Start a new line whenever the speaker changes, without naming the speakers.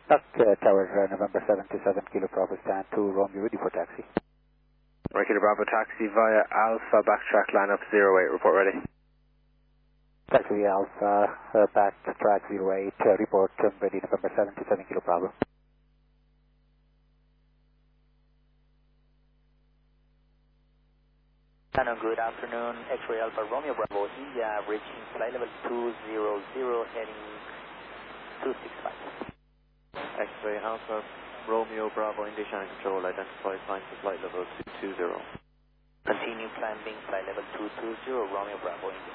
Tower, November 77 Kilo Bravo stand 2, Romeo, ready for taxi.
Right, Kilo Bravo taxi via Alpha, backtrack line up 08, report ready.
Taxi Alpha, backtrack 08, report ready, November 77 Kilo Bravo.
Hello, good afternoon. X-ray Alpha Romeo Bravo India reaching flight level 200 heading 265.
X-ray Alpha Romeo Bravo India Shannon Control, identify climb to flight level 220.
Continue climbing flight level 220 Romeo Bravo India.